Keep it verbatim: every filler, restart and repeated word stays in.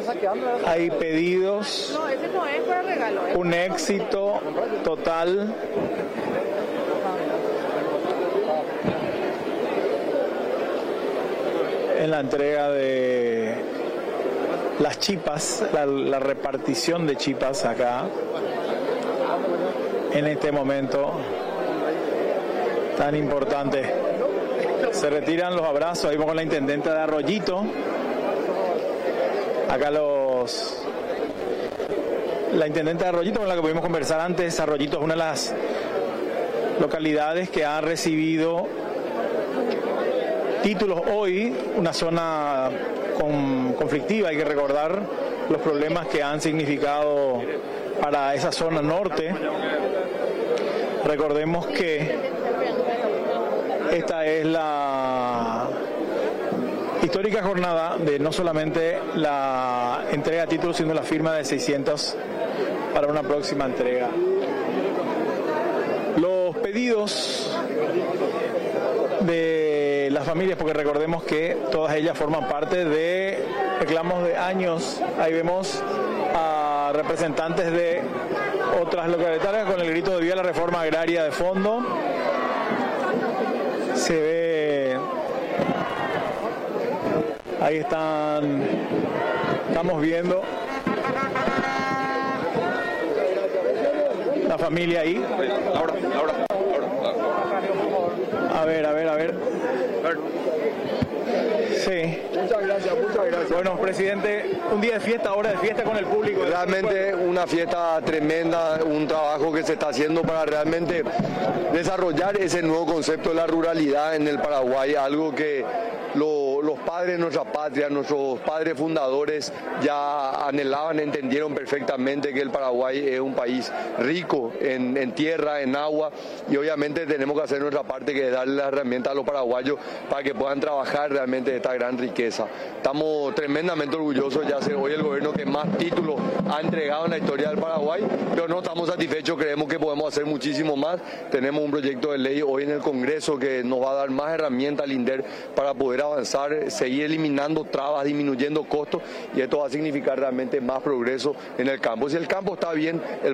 hay pedidos, un éxito total. En la entrega de las chipas, la, la repartición de chipas acá, en este momento tan importante. Se retiran los abrazos, ahí vamos con la intendenta de Arroyito. Acá los... La intendenta de Arroyito, con la que pudimos conversar antes. Arroyito es una de las localidades que ha recibido títulos hoy, una zona con, conflictiva, hay que recordar los problemas que han significado para esa zona norte. Recordemos que esta es la histórica jornada de no solamente la entrega de títulos, sino la firma de seiscientos para una próxima entrega. Los pedidos de las familias, porque recordemos que todas ellas forman parte de reclamos de años. Ahí vemos a representantes de otras localidades con el grito de viva la reforma agraria de fondo. Se ve, ahí están, estamos viendo la familia ahí. Ahora, ahora. A ver, a ver, a ver. Sí. Muchas gracias, muchas gracias. Bueno, presidente, un día de fiesta, hora de fiesta con el público. Realmente una fiesta tremenda, un trabajo que se está haciendo para realmente desarrollar ese nuevo concepto de la ruralidad en el Paraguay, algo que lo, los padres de nuestra patria, nuestros padres fundadores ya anhelaban, entendieron perfectamente que el Paraguay es un país rico en, en tierra, en agua, y obviamente tenemos que hacer nuestra parte, que es darle las herramientas a los paraguayos para que puedan trabajar realmente esta gran riqueza. Estamos tremendamente orgullosos, ya ser hoy el gobierno que más títulos ha entregado en la historia del Paraguay, pero no estamos satisfechos, creemos que podemos hacer muchísimo más. Tenemos un proyecto de ley hoy en el Congreso que nos va a dar más herramientas al INDER para poder avanzar, seguir eliminando trabas, disminuyendo costos, y esto va a significar realmente más progreso en el campo. Si el campo está bien, el